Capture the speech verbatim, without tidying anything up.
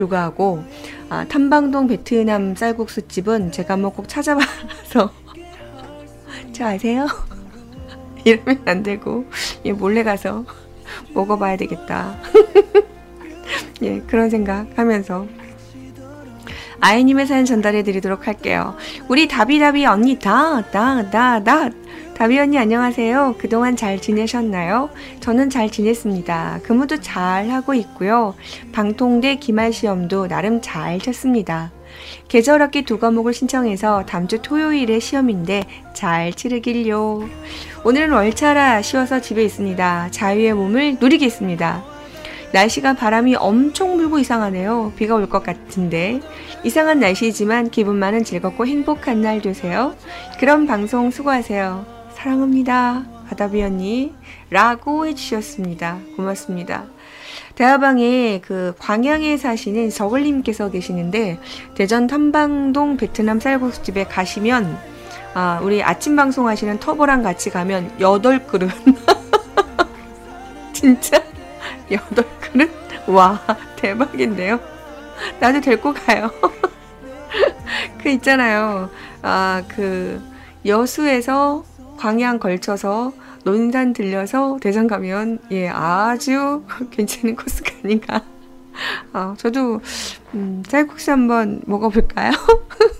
불구하고 아, 탐방동 베트남 쌀국수집은 제가 한번 꼭 찾아봐서 저 아세요? 이러면 안 되고 예, 몰래 가서 먹어봐야 되겠다. 예, 그런 생각하면서 아이님의 사연 전달해 드리도록 할게요. 우리 다비다비 언니 다, 다, 다, 다. 다비 언니 안녕하세요. 그동안 잘 지내셨나요? 저는 잘 지냈습니다. 근무도 잘 하고 있고요. 방통대 기말 시험도 나름 잘 쳤습니다. 계절학기 두 과목을 신청해서 다음 주 토요일에 시험인데 잘 치르길요. 오늘은 월차라 쉬어서 집에 있습니다. 자유의 몸을 누리겠습니다. 날씨가 바람이 엄청 불고 이상하네요. 비가 올 것 같은데 이상한 날씨지만 기분만은 즐겁고 행복한 날 되세요. 그럼 방송 수고하세요. 사랑합니다. 바다비 언니 라고 해주셨습니다. 고맙습니다. 대화방에 그 광양에 사시는 저글님께서 계시는데 대전 탐방동 베트남 쌀국수집에 가시면 아, 우리 아침 방송 하시는 터보랑 같이 가면 여덟 그릇 진짜 여덟 그릇? 와 대박인데요. 나도 데리고 가요. 그 있잖아요. 아, 그 여수에서 광양 걸쳐서 논산 들려서 대전 가면 예 아주 괜찮은 코스가 아닌가. 아, 저도 음, 쌀국수 한번 먹어볼까요?